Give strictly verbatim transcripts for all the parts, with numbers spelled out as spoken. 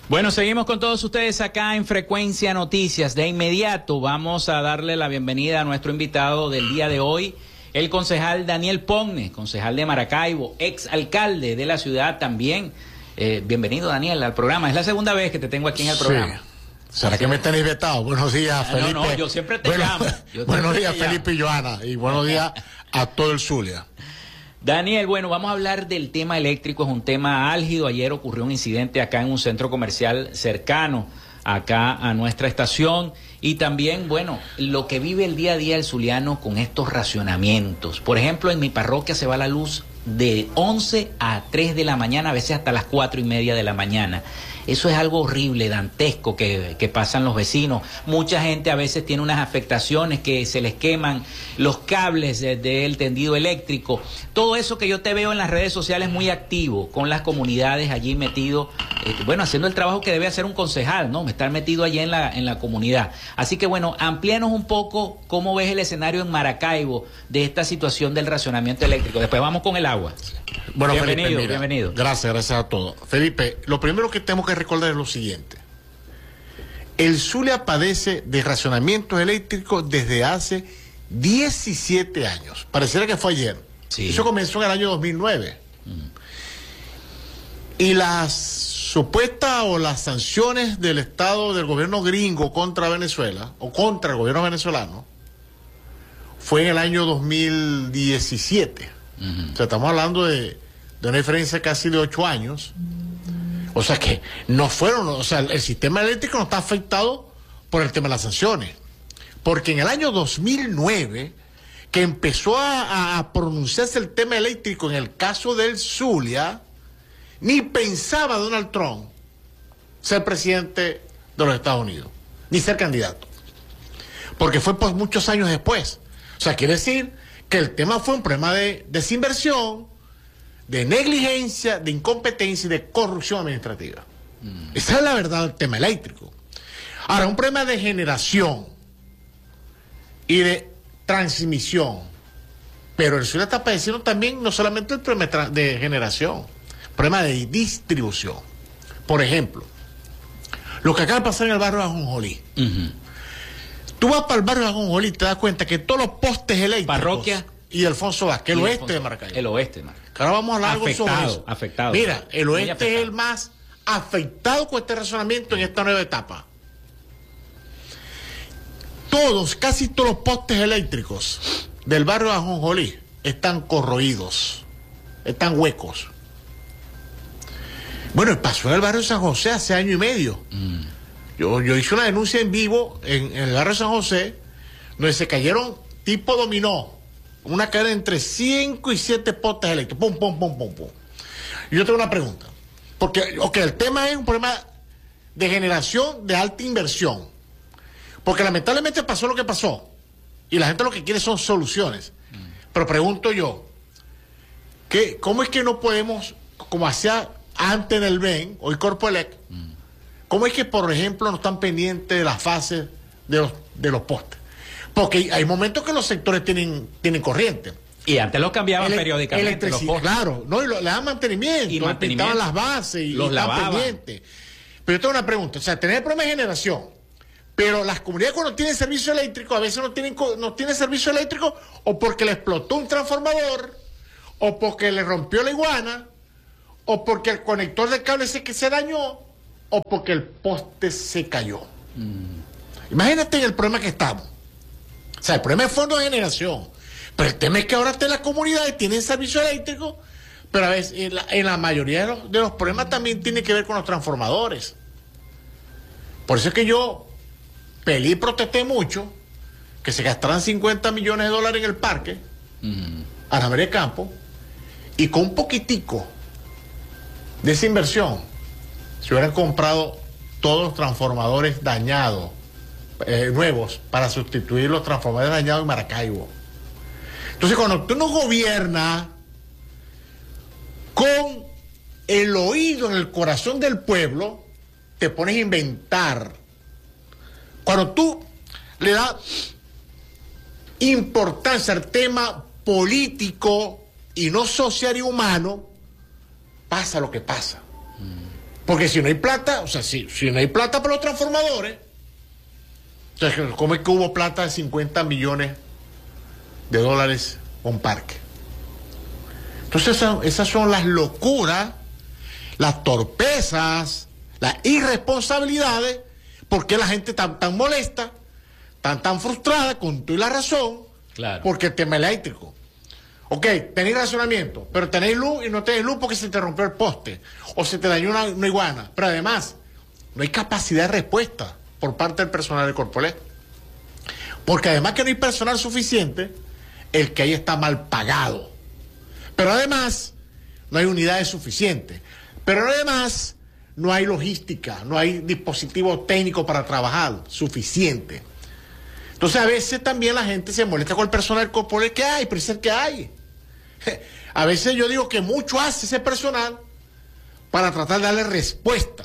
Bueno, seguimos con todos ustedes acá en Frecuencia Noticias. De inmediato vamos a darle la bienvenida a nuestro invitado del día de hoy, el concejal Daniel Ponne, concejal de Maracaibo, ex alcalde de la ciudad también. Eh, bienvenido, Daniel, al programa. Es la segunda vez que te tengo aquí en el programa. Sí. ¿Será que me tenéis vetado? Buenos días, Felipe. No, no, yo siempre te bueno, llamo. Yo buenos días, te llamo. Felipe y Joana. Y buenos días a todo el Zulia. Daniel, bueno, vamos a hablar del tema eléctrico, es un tema álgido. Ayer ocurrió un incidente acá en un centro comercial cercano acá a nuestra estación y también, bueno, lo que vive el día a día el zuliano con estos racionamientos. Por ejemplo, en mi parroquia se va la luz de once a tres de la mañana, a veces hasta las cuatro y media de la mañana. Eso es algo horrible, dantesco que, que pasan los vecinos. Mucha gente a veces tiene unas afectaciones que se les queman los cables del de tendido eléctrico. Todo eso que yo te veo en las redes sociales muy activo, con las comunidades allí metido, eh, bueno, haciendo el trabajo que debe hacer un concejal, ¿no? Estar metido allí en la, en la comunidad. Así que bueno, amplíanos un poco cómo ves el escenario en Maracaibo de esta situación del racionamiento eléctrico. Después vamos con el agua. Bueno, bienvenido, Felipe, mira, bienvenido. Gracias, gracias a todos. Felipe, lo primero que tenemos que recordar es lo siguiente. El Zulia padece de racionamientos eléctricos desde hace diecisiete años. Pareciera que fue ayer. Sí. Eso comenzó en el año dos mil nueve. Mm. Y las supuestas o las sanciones del Estado, del gobierno gringo contra Venezuela, o contra el gobierno venezolano, fue en el año dos mil diecisiete. Uh-huh. O sea, estamos hablando de, de una diferencia casi de ocho años. O sea que no fueron, o sea, el sistema eléctrico no está afectado por el tema de las sanciones. Porque en el año dos mil nueve, que empezó a, a pronunciarse el tema eléctrico en el caso del Zulia, ni pensaba Donald Trump ser presidente de los Estados Unidos, ni ser candidato. Porque fue pues muchos años después. O sea, quiere decir que el tema fue un problema de desinversión, de negligencia, de incompetencia y de corrupción administrativa. Mm. Esa es la verdad del tema eléctrico. Ahora, un problema de generación y de transmisión. Pero el Zulia está padeciendo también no solamente el problema de generación, el problema de distribución. Por ejemplo, lo que acaba de pasar en el barrio de Ajonjolí. Uh-huh. Tú vas para el barrio de Ajonjolí y te das cuenta que todos los postes eléctricos... Parroquia... Y Alfonso Vázquez, el oeste de Maracaibo. El oeste de Maracaibo. Ahora vamos a hablar algo sobre eso. Afectado. Mira, el oeste es el más afectado con este razonamiento en esta nueva etapa. Todos, casi todos los postes eléctricos del barrio de Ajonjolí están corroídos, están huecos. Bueno, pasó en el barrio de San José hace año y medio. Mm. Yo, yo hice una denuncia en vivo en, en el barrio de San José, donde se cayeron tipo dominó, una cadena entre cinco y siete postes eléctricos. Pum, pum, pum, pum, pum. Y yo tengo una pregunta. Porque, ok, el tema es un problema de generación de alta inversión. Porque lamentablemente pasó lo que pasó. Y la gente lo que quiere son soluciones. Mm. Pero pregunto yo, ¿qué, ¿cómo es que no podemos, como hacía antes en el B E N, hoy Corpoelec, mm. cómo es que, por ejemplo, no están pendientes de las fases de los, de los postes? Porque hay momentos que los sectores tienen, tienen corriente. Y antes los cambiaban Ele periódicamente. Los claro, no, y lo, le dan mantenimiento, y mantenimiento, pintaban las bases y los lavaban. Pendientes. Pero yo tengo una pregunta, o sea, tener problemas de generación, pero las comunidades cuando tienen servicio eléctrico, a veces no tienen, no tienen servicio eléctrico, o porque le explotó un transformador, o porque le rompió la iguana, o porque el conector de cable se, que se dañó, o porque el poste se cayó. Mm. Imagínate el problema que estamos. O sea, el problema es fondo de generación. Pero el tema es que ahora las comunidades tienen servicio eléctrico, pero a veces en la, en la mayoría de los, de los problemas también tiene que ver con los transformadores. Por eso es que yo peleé y protesté mucho que se gastaran cincuenta millones de dólares en el parque, uh-huh. Ana María Campo, y con un poquitico de esa inversión se hubieran comprado todos los transformadores dañados, eh, nuevos, para sustituir los transformadores dañados en Maracaibo. Entonces, cuando tú no gobiernas con el oído en el corazón del pueblo, te pones a inventar. Cuando tú le das importancia al tema político y no social y humano, pasa lo que pasa. Porque si no hay plata, o sea, si, si no hay plata para los transformadores, entonces, ¿cómo es que hubo plata de cincuenta millones de dólares con parque? Entonces, esas, esas son las locuras, las torpezas, las irresponsabilidades, porque la gente tan, tan molesta, tan, tan frustrada, con toda la razón, claro. Porque el tema eléctrico. Ok, tenéis racionamiento, pero tenéis luz y no tenéis luz porque se te rompió el poste o se te dañó una, una iguana. Pero además, no hay capacidad de respuesta por parte del personal de Corpoelec. Porque además que no hay personal suficiente, el que hay está mal pagado. Pero además, no hay unidades suficientes. Pero además, no hay logística, no hay dispositivo técnico para trabajar suficiente. Entonces, a veces también la gente se molesta con el personal de Corpoelec que hay, pero es el que hay. A veces yo digo que mucho hace ese personal para tratar de darle respuesta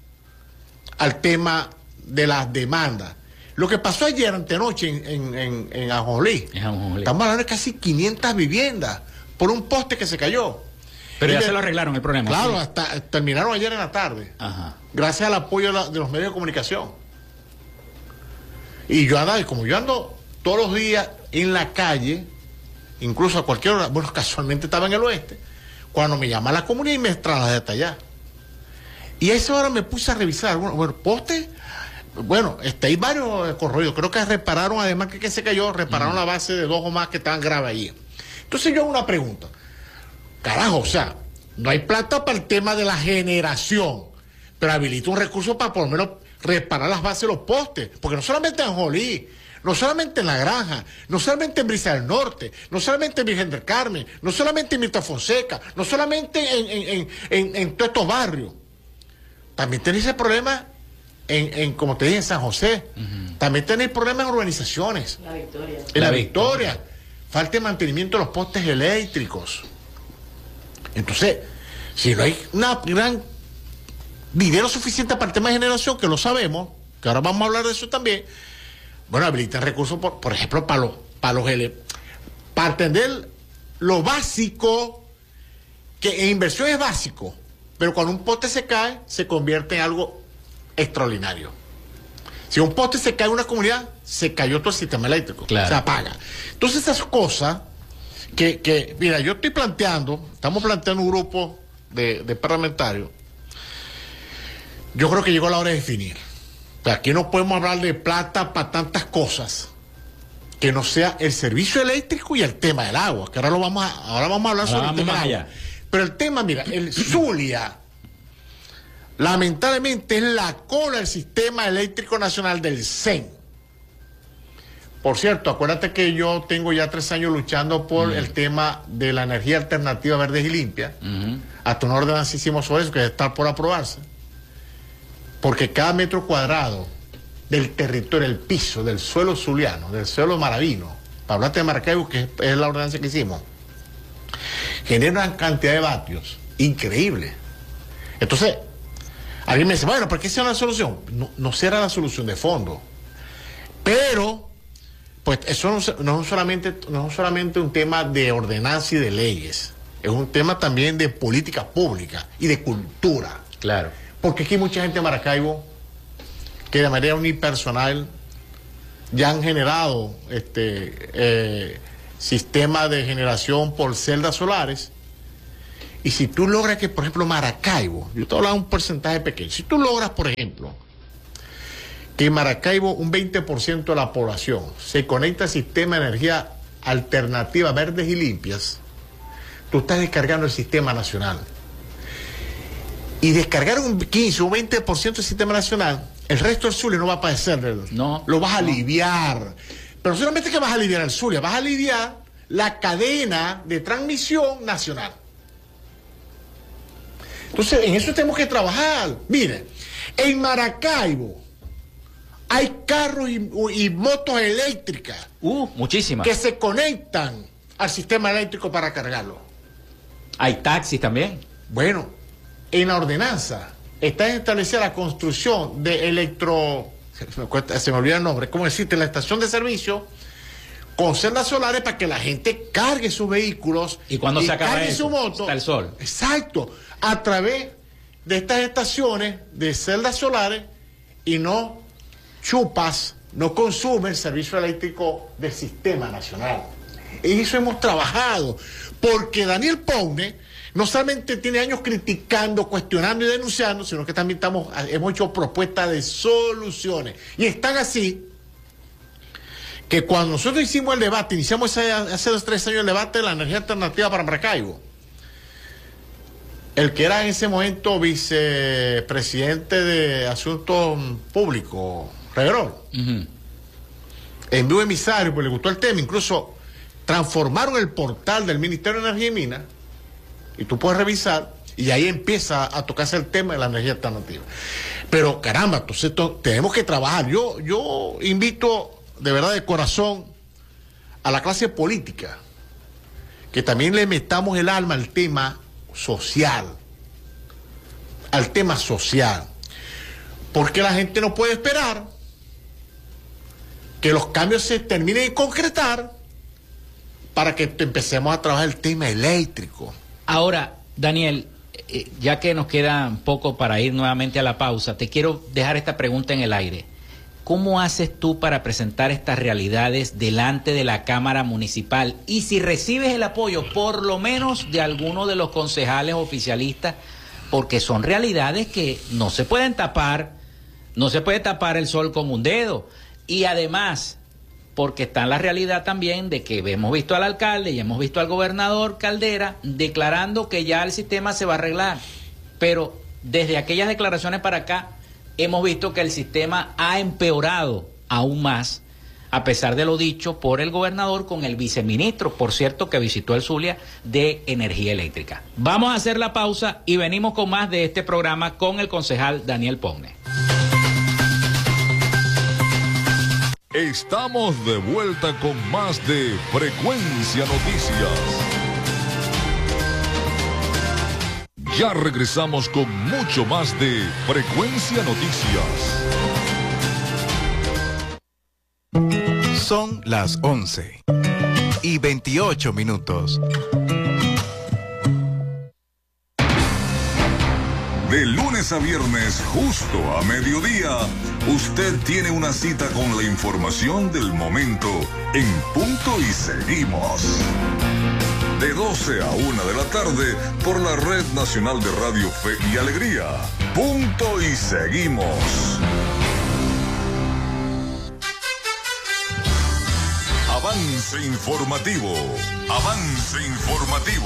al tema de las demandas. Lo que pasó ayer, antenoche, en, en, en, en Ajonjolí, estamos hablando de casi quinientas viviendas por un poste que se cayó. Pero y ya de, se lo arreglaron el problema. Claro, ¿sí? hasta terminaron ayer en la tarde. Ajá. Gracias al apoyo de, la, de los medios de comunicación. Y yo ando, como yo ando todos los días en la calle, incluso a cualquier hora, bueno, casualmente estaba en el oeste, cuando me llama la comunidad y me trasladé hasta allá. Y a esa hora me puse a revisar, bueno, bueno postes, bueno, este, hay varios corroídos, creo que repararon, además que, que se cayó, repararon uh-huh. la base de dos o más que estaban graves ahí. Entonces yo hago una pregunta, carajo, o sea, no hay plata para el tema de la generación, pero habilita un recurso para por lo menos reparar las bases de los postes, porque no solamente en Jolí, no solamente en La Granja, no solamente en Brisa del Norte, no solamente en Virgen del Carmen, no solamente en Mirta Fonseca, no solamente en, en, en, en, en todos estos barrios. También tenéis ese problema en, en, como te dije, en San José. Uh-huh. También tenéis problemas en urbanizaciones. La Victoria. En La, La Victoria. Victoria. Falta de mantenimiento de los postes eléctricos. Entonces, si no hay una gran dinero suficiente para el tema de generación, que lo sabemos, que ahora vamos a hablar de eso también, bueno, habilitan recursos, por, por ejemplo, para los, para los para atender lo básico, que en inversión es básico, pero cuando un poste se cae, se convierte en algo extraordinario. Si un poste se cae en una comunidad, se cayó todo el sistema eléctrico, claro. Se apaga. Entonces esas cosas que, que, mira, yo estoy planteando, estamos planteando un grupo de, de parlamentarios, yo creo que llegó la hora de definir. O sea, aquí no podemos hablar de plata para tantas cosas que no sea el servicio eléctrico y el tema del agua, que ahora lo vamos a, ahora vamos a hablar ahora sobre el tema del agua. Pero el tema, mira, el Zulia, lamentablemente es la cola del sistema eléctrico nacional del C E N. Por cierto, acuérdate que yo tengo ya tres años luchando por uh-huh. el tema de la energía alternativa verde y limpia. Uh-huh. Hasta una ordenanza hicimos sobre eso, que está por aprobarse. Porque cada metro cuadrado del territorio, el piso, del suelo zuliano, del suelo maravino, para hablarte de Maracaibo, que es la ordenanza que hicimos, genera una cantidad de vatios increíble. Entonces, alguien me dice, bueno, ¿por qué esa es una solución? No, no será la solución de fondo. Pero, pues eso no, no, es solamente, no es solamente un tema de ordenanza y de leyes, es un tema también de política pública y de cultura. Claro. Porque aquí hay mucha gente de Maracaibo que de manera unipersonal ya han generado este eh, sistemas de generación por celdas solares. Y si tú logras que, por ejemplo, Maracaibo, yo te hablo de un porcentaje pequeño, si tú logras, por ejemplo, que en Maracaibo un veinte por ciento de la población se conecta al sistema de energía alternativa, verdes y limpias, tú estás descargando el sistema nacional. Y descargar un quince o un veinte por ciento del sistema nacional, el resto del Zulia no va a padecer. No. Lo vas a no. aliviar. Pero solamente que vas a aliviar el Zulia, vas a aliviar la cadena de transmisión nacional. Entonces, en eso tenemos que trabajar. Mire, en Maracaibo hay carros y, y motos eléctricas. Uh, muchísimas. Que se conectan al sistema eléctrico para cargarlo. Hay taxis también. Bueno, en la ordenanza está establecida la construcción de electro... Se me, cuesta, se me olvida el nombre. ¿Cómo decirte? La estación de servicio con celdas solares para que la gente cargue sus vehículos. ¿Y cuando se acaba cargue eso? su moto. Está el sol. Exacto. A través de estas estaciones de celdas solares y no chupas, no consume el servicio eléctrico del sistema nacional. En eso hemos trabajado, porque Daniel Paune no solamente tiene años criticando, cuestionando y denunciando, sino que también estamos, hemos hecho propuestas de soluciones. Y están así que cuando nosotros hicimos el debate, iniciamos ese, hace dos, tres años el debate de la energía alternativa para Maracaibo, el que era en ese momento vicepresidente de Asuntos Públicos, Reverol, uh-huh. envió emisario, pues le gustó el tema, incluso transformaron el portal del Ministerio de Energía y Minas, y tú puedes revisar, y ahí empieza a tocarse el tema de la energía alternativa. Pero caramba, entonces tenemos que trabajar. Yo, yo invito de verdad de corazón a la clase política que también le metamos el alma al tema social, al tema social, porque la gente no puede esperar que los cambios se terminen de concretar para que empecemos a trabajar el tema eléctrico. Ahora, Daniel, eh, ya que nos queda poco para ir nuevamente a la pausa, te quiero dejar esta pregunta en el aire. ¿Cómo haces tú para presentar estas realidades delante de la Cámara Municipal? Y si recibes el apoyo, por lo menos de alguno de los concejales oficialistas, porque son realidades que no se pueden tapar, no se puede tapar el sol con un dedo. Y además, porque está en la realidad también de que hemos visto al alcalde y hemos visto al gobernador Caldera declarando que ya el sistema se va a arreglar. Pero desde aquellas declaraciones para acá, hemos visto que el sistema ha empeorado aún más, a pesar de lo dicho por el gobernador con el viceministro, por cierto, que visitó el Zulia, de Energía Eléctrica. Vamos a hacer la pausa y venimos con más de este programa con el concejal Daniel Paune. Estamos de vuelta con más de Frecuencia Noticias. Ya regresamos con mucho más de Frecuencia Noticias. Son las once y veintiocho minutos. De lunes a viernes, justo a mediodía, usted tiene una cita con la información del momento en Punto y Seguimos. De doce a una de la tarde por la Red Nacional de Radio Fe y Alegría. Punto y Seguimos. Avance informativo. Avance informativo.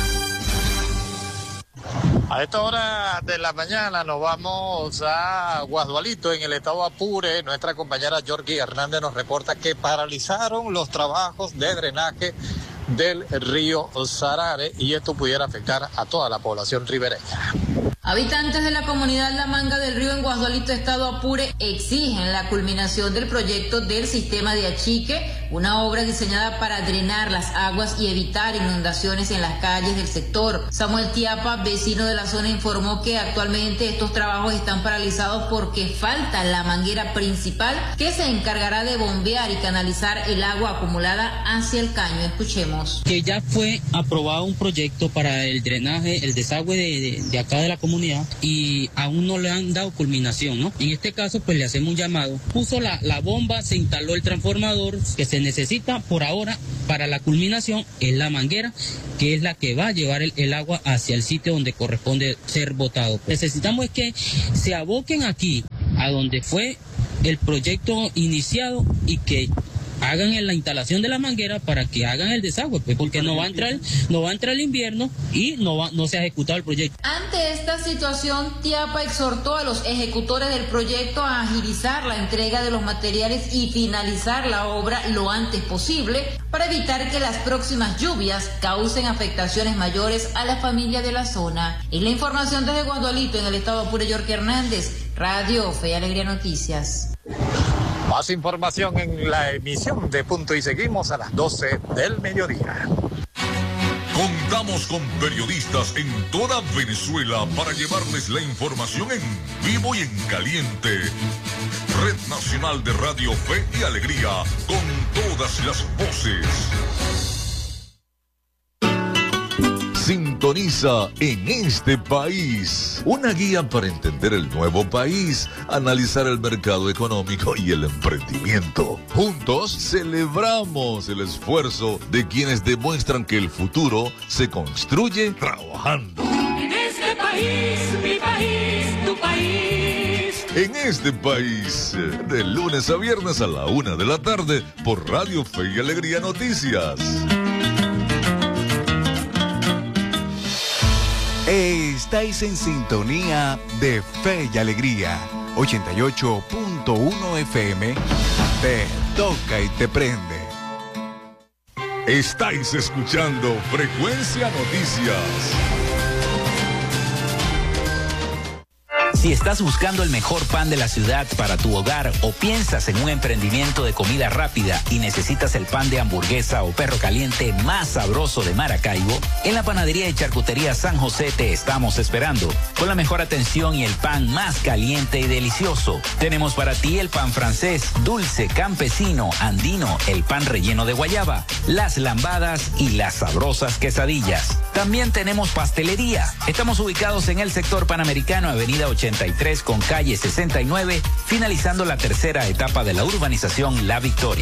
A esta hora de la mañana nos vamos a Guasdualito, en el estado Apure. Nuestra compañera Yorgi Hernández nos reporta que paralizaron los trabajos de drenaje del río Sarare y esto pudiera afectar a toda la población ribereña. Habitantes de la comunidad La Manga del Río en Guasdualito, estado Apure, exigen la culminación del proyecto del sistema de achique, una obra diseñada para drenar las aguas y evitar inundaciones en las calles del sector. Samuel Tiapa, vecino de la zona, informó que actualmente estos trabajos están paralizados porque falta la manguera principal que se encargará de bombear y canalizar el agua acumulada hacia el caño. Escuchemos. Que ya fue aprobado un proyecto para el drenaje, el desagüe de, de, de acá de la comunidad y aún no le han dado culminación, ¿no? En este caso, pues le hacemos un llamado. Puso la, la bomba, se instaló el transformador que se necesita por ahora para la culminación, es la manguera, que es la que va a llevar el, el agua hacia el sitio donde corresponde ser botado. Necesitamos que se aboquen aquí, a donde fue el proyecto iniciado y que hagan en la instalación de la manguera para que hagan el desagüe, pues, porque no va a entrar, no va a entrar el invierno y no va, no se ha ejecutado el proyecto. Ante esta situación, Tiapa exhortó a los ejecutores del proyecto a agilizar la entrega de los materiales y finalizar la obra lo antes posible para evitar que las próximas lluvias causen afectaciones mayores a la familia de la zona. Es la información desde Guasdualito, en el estado Apure, Yorki Hernández, Radio Fe y Alegría Noticias. Más información en la emisión de Punto y Seguimos a las doce del mediodía. Contamos con periodistas en toda Venezuela para llevarles la información en vivo y en caliente. Red Nacional de Radio Fe y Alegría, con todas las voces. Sin Sintoniza En Este País, una guía para entender el nuevo país, analizar el mercado económico y el emprendimiento. Juntos celebramos el esfuerzo de quienes demuestran que el futuro se construye trabajando. En este país, mi país, tu país. En Este País, de lunes a viernes a la una de la tarde por Radio Fe y Alegría Noticias. Estáis en sintonía de Fe y Alegría, ochenta y ocho punto uno F M. Te toca y te prende. Estáis escuchando Frecuencia Noticias. Si estás buscando el mejor pan de la ciudad para tu hogar o piensas en un emprendimiento de comida rápida y necesitas el pan de hamburguesa o perro caliente más sabroso de Maracaibo, en la panadería y charcutería San José te estamos esperando, con la mejor atención y el pan más caliente y delicioso. Tenemos para ti el pan francés, dulce, campesino, andino, el pan relleno de guayaba, las lambadas y las sabrosas quesadillas. También tenemos pastelería. Estamos ubicados en el sector Panamericano, avenida ochenta y tres con calle sesenta y nueve, finalizando la tercera etapa de la urbanización La Victoria.